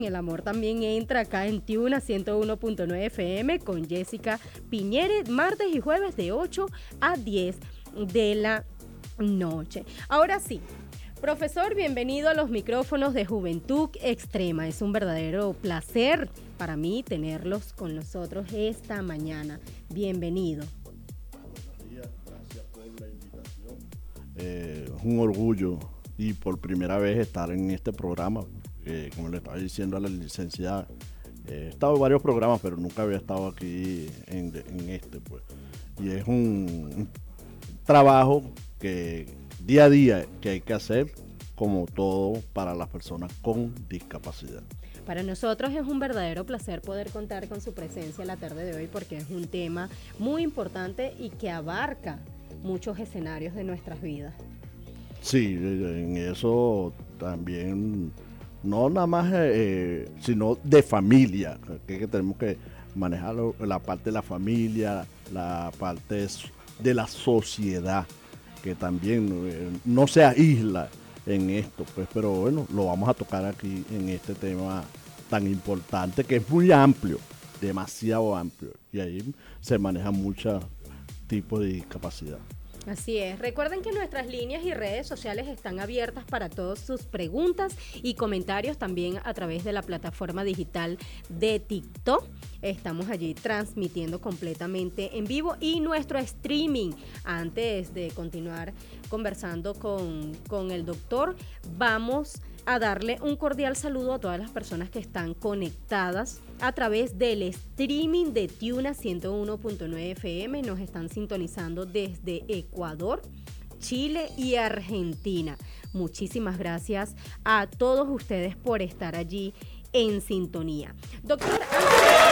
El amor también entra acá en Tuna 101.9 FM con Jessica Piñere, martes y jueves de 8 a 10 de la noche. Ahora sí, profesor, bienvenido a los micrófonos de Juventud Extrema. Es un verdadero placer para mí tenerlos con nosotros esta mañana. Bienvenido. Gracias por la invitación. Es un orgullo y por primera vez estar en este programa. Como le estaba diciendo a la licenciada, he estado en varios programas, pero nunca había estado aquí en este, pues. Y es un trabajo que día a día que hay que hacer, como todo para las personas con discapacidad. Para nosotros es un verdadero placer poder contar con su presencia la tarde de hoy, porque es un tema muy importante y que abarca muchos escenarios de nuestras vidas. Sí, en eso también, no nada más, sino de familia, que tenemos que manejar la parte de la familia, la parte de la sociedad, que también no se aísla en esto, pues, pero bueno, lo vamos a tocar aquí en este tema tan importante, que es muy amplio, demasiado amplio, y ahí se manejan muchos tipos de discapacidad. Así es. Recuerden que nuestras líneas y redes sociales están abiertas para todas sus preguntas y comentarios, también a través de la plataforma digital de TikTok. Estamos allí transmitiendo completamente en vivo y nuestro streaming. Antes de continuar conversando con el doctor, vamos a darle un cordial saludo a todas las personas que están conectadas a través del streaming de Tuna 101.9 FM. Nos están sintonizando desde Ecuador, Chile y Argentina. Muchísimas gracias a todos ustedes por estar allí en sintonía. Doctor, antes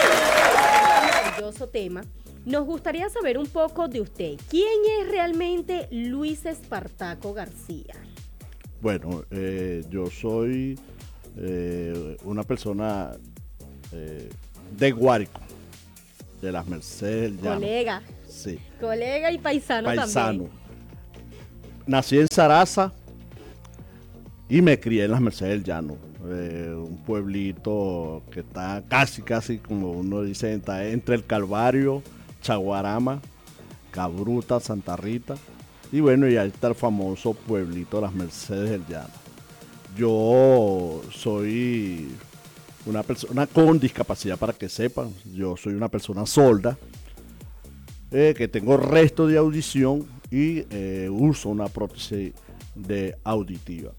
de este maravilloso tema, nos gustaría saber un poco de usted. ¿Quién es realmente Luis Espartaco García? Bueno, yo soy una persona de Guárico, de las Mercedes del Llano. Colega. Sí. Colega y paisano también. Nací en Zaraza y me crié en las Mercedes del Llano, un pueblito que está casi, como uno dice, está entre el Calvario, Chaguarama, Cabruta, Santa Rita. Y bueno, y ahí está el famoso pueblito de las Mercedes del Llano. Yo soy una persona con discapacidad, para que sepan. Yo soy una persona sorda, que tengo resto de audición y uso una prótesis auditiva.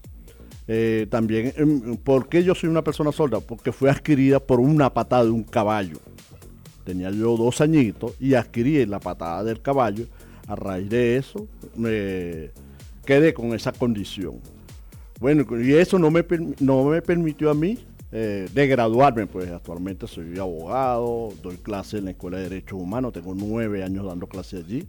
También, ¿por qué yo soy una persona sorda? Porque fue adquirida por una patada de un caballo. Tenía yo 2 añitos y adquirí la patada del caballo. A raíz de eso, me quedé con esa condición. Bueno, y eso no me permitió a mí de graduarme, pues actualmente soy abogado, doy clases en la Escuela de Derechos Humanos, tengo 9 años dando clases allí,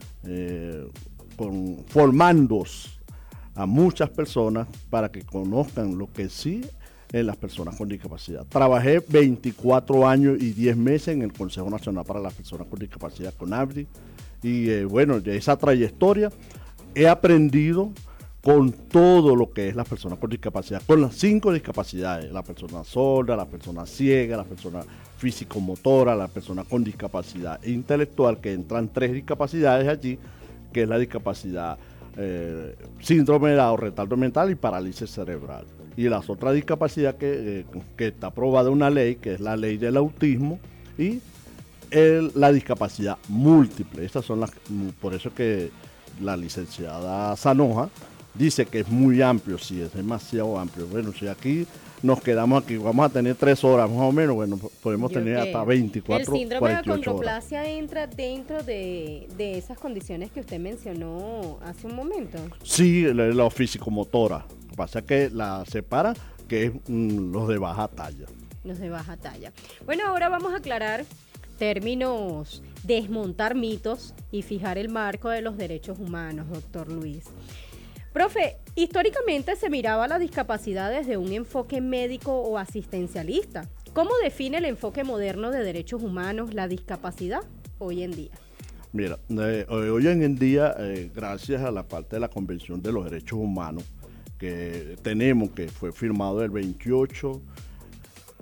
formando a muchas personas para que conozcan lo que sí en las personas con discapacidad. Trabajé 24 años y 10 meses en el Consejo Nacional para las Personas con Discapacidad, CONADRI. Y bueno, de esa trayectoria he aprendido con todo lo que es las personas con discapacidad, con las 5 discapacidades: la persona sorda, la persona ciega, la persona físico-motora, la persona con discapacidad intelectual, que entran 3 discapacidades allí, que es la discapacidad síndrome de Down, retardo mental y parálisis cerebral. Y las otras discapacidades que está aprobada una ley, que es la ley del autismo y la discapacidad múltiple. Estas son por eso que la licenciada Zanoja dice que es muy amplio. Sí, es demasiado amplio. Bueno, si aquí nos quedamos aquí, vamos a tener 3 horas más o menos, bueno, podemos tener hasta 24, 48 horas. El síndrome de acondroplasia entra dentro de esas condiciones que usted mencionó hace un momento. Sí, la físico-motora. Lo que pasa es que la separa, que es los de baja talla. Los de baja talla. Bueno, ahora vamos a aclarar términos, desmontar mitos y fijar el marco de los derechos humanos, doctor Luis. Profe, históricamente se miraba la discapacidad desde un enfoque médico o asistencialista. ¿Cómo define el enfoque moderno de derechos humanos la discapacidad hoy en día? Mira, hoy en día, gracias a la parte de la Convención de los Derechos Humanos que tenemos, que fue firmado el 28